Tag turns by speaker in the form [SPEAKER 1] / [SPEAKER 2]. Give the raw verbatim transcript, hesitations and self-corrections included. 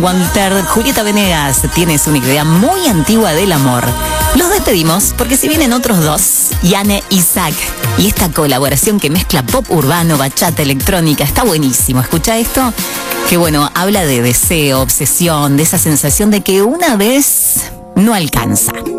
[SPEAKER 1] Walter, Julieta Venegas, tienes una idea muy antigua del amor. Los despedimos porque si vienen otros dos, Yane y Zach, y esta colaboración que mezcla pop urbano, bachata, electrónica, está buenísimo. Escucha esto, que bueno, habla de deseo, obsesión, de esa sensación de que una vez no alcanza.